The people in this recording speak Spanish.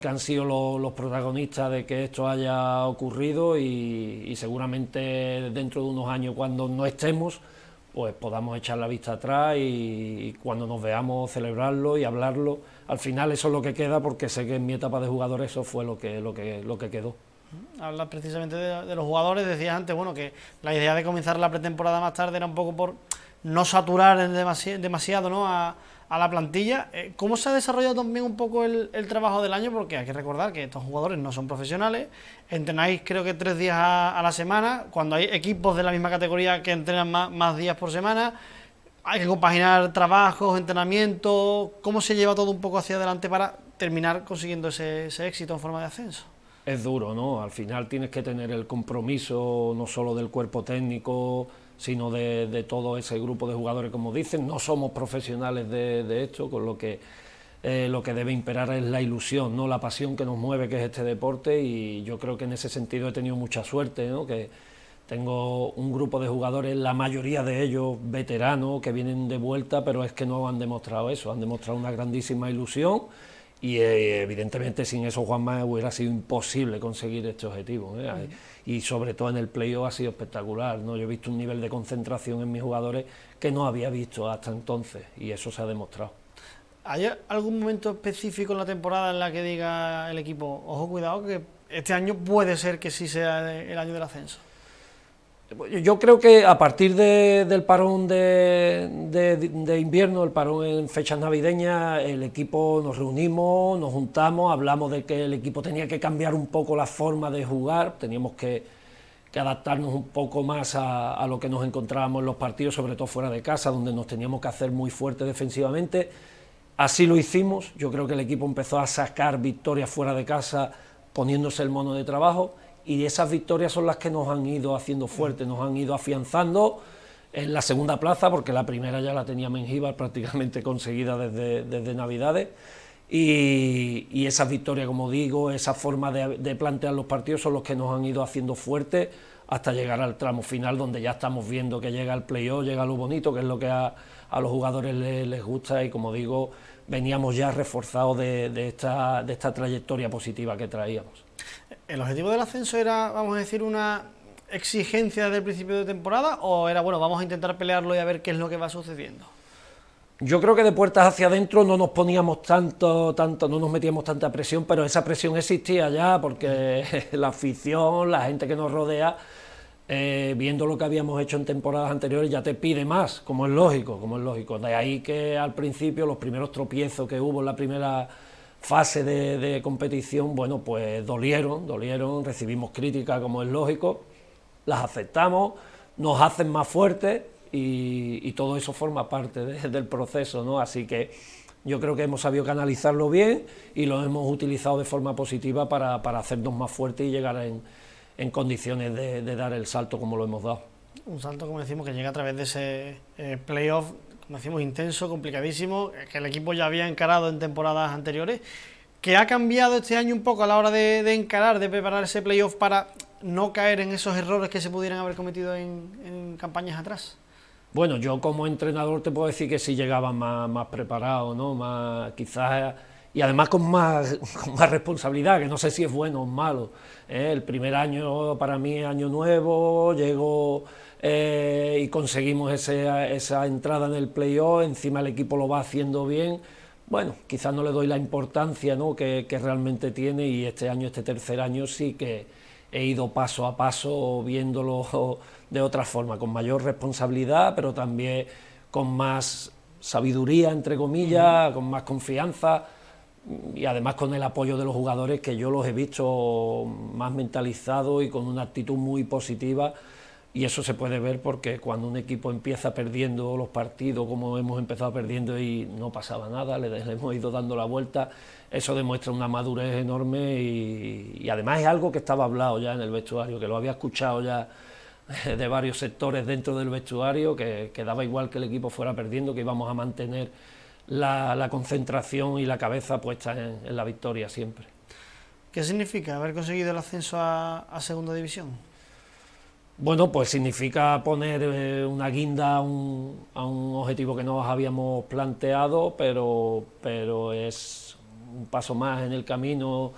que han sido los protagonistas de que esto haya ocurrido y seguramente dentro de unos años cuando no estemos pues podamos echar la vista atrás y cuando nos veamos celebrarlo y hablarlo. Al final eso es lo que queda porque sé que en mi etapa de jugador eso fue lo que quedó. Hablas precisamente de los jugadores, decías antes, bueno, que la idea de comenzar la pretemporada más tarde era un poco por no saturar demasiado, ¿no? a la plantilla. ¿Cómo se ha desarrollado también un poco el trabajo del año? Porque hay que recordar que estos jugadores no son profesionales, entrenáis creo que 3 días a la semana, cuando hay equipos de la misma categoría que entrenan más días por semana, hay que compaginar trabajos, entrenamientos. ¿Cómo se lleva todo un poco hacia adelante para terminar consiguiendo ese éxito en forma de ascenso? Es duro, ¿no? Al final tienes que tener el compromiso no solo del cuerpo técnico, sino de todo ese grupo de jugadores, como dicen. No somos profesionales de esto, con lo que debe imperar es la ilusión, ¿no? La pasión que nos mueve, que es este deporte, y yo creo que en ese sentido he tenido mucha suerte, ¿no? Que tengo un grupo de jugadores, la mayoría de ellos veteranos, que vienen de vuelta, pero es que no han demostrado eso, han demostrado una grandísima ilusión y evidentemente sin eso, Juanma, hubiera sido imposible conseguir este objetivo, ¿eh? Y sobre todo en el playoff ha sido espectacular, ¿no? Yo he visto un nivel de concentración en mis jugadores que no había visto hasta entonces y eso se ha demostrado. ¿Hay algún momento específico en la temporada en la que diga el equipo, ojo, cuidado, que este año puede ser que sí sea el año del ascenso? Yo creo que a partir del parón de invierno, el parón en fechas navideñas, el equipo nos reunimos, nos juntamos, hablamos de que el equipo tenía que cambiar un poco la forma de jugar, teníamos que adaptarnos un poco más a lo que nos encontrábamos en los partidos, sobre todo fuera de casa, donde nos teníamos que hacer muy fuerte defensivamente. Así lo hicimos, yo creo que el equipo empezó a sacar victorias fuera de casa poniéndose el mono de trabajo y esas victorias son las que nos han ido haciendo fuertes, nos han ido afianzando en la segunda plaza, porque la primera ya la tenía Mengíbar prácticamente conseguida desde Navidades, y esas victorias, como digo, esa forma de plantear los partidos son los que nos han ido haciendo fuertes hasta llegar al tramo final, donde ya estamos viendo que llega el playoff, llega lo bonito, que es lo que a los jugadores les gusta, y como digo, veníamos ya reforzados de esta trayectoria positiva que traíamos. ¿El objetivo del ascenso era, vamos a decir, una exigencia desde el principio de temporada o era, bueno, vamos a intentar pelearlo y a ver qué es lo que va sucediendo? Yo creo que de puertas hacia adentro no nos poníamos tanto, no nos metíamos tanta presión, pero esa presión existía ya porque la afición, la gente que nos rodea, viendo lo que habíamos hecho en temporadas anteriores, ya te pide más, como es lógico, como es lógico. De ahí que al principio los primeros tropiezos que hubo en la primera fase de competición, bueno, pues dolieron, recibimos críticas como es lógico, las aceptamos, nos hacen más fuertes y todo eso forma parte del proceso, ¿no? Así que yo creo que hemos sabido canalizarlo bien y lo hemos utilizado de forma positiva para hacernos más fuertes y llegar en condiciones de dar el salto como lo hemos dado. Un salto, como decimos, que llega a través de ese playoff, como decimos, intenso, complicadísimo, que el equipo ya había encarado en temporadas anteriores, que ha cambiado este año un poco a la hora de encarar, de preparar ese playoff para no caer en esos errores que se pudieran haber cometido en campañas atrás. Bueno, yo como entrenador te puedo decir que sí llegaba más preparado, ¿no? Más, quizás, y además con más responsabilidad, que no sé si es bueno o malo. El primer año para mí es año nuevo, llego y conseguimos esa entrada en el playoff, encima el equipo lo va haciendo bien. Bueno, quizás no le doy la importancia, ¿no? que realmente tiene, y este año, este tercer año, sí que he ido paso a paso viéndolo de otra forma, con mayor responsabilidad, pero también con más sabiduría, entre comillas, con más confianza y además con el apoyo de los jugadores, que yo los he visto más mentalizados y con una actitud muy positiva. Y eso se puede ver porque cuando un equipo empieza perdiendo los partidos, como hemos empezado perdiendo y no pasaba nada, le hemos ido dando la vuelta, eso demuestra una madurez enorme y además es algo que estaba hablado ya en el vestuario, que lo había escuchado ya de varios sectores dentro del vestuario, que daba igual que el equipo fuera perdiendo, que íbamos a mantener la concentración y la cabeza puesta en la victoria siempre. ¿Qué significa haber conseguido el ascenso a Segunda División? Bueno, pues significa poner una guinda a un objetivo que nos habíamos planteado, pero es un paso más en el camino